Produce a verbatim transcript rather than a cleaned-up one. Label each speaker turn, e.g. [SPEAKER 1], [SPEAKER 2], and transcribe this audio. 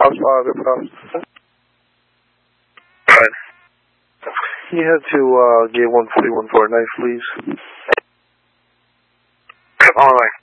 [SPEAKER 1] House five, house.
[SPEAKER 2] Fine.
[SPEAKER 1] Can you head to uh, gate one forty-one for a knife, please?
[SPEAKER 2] On the way.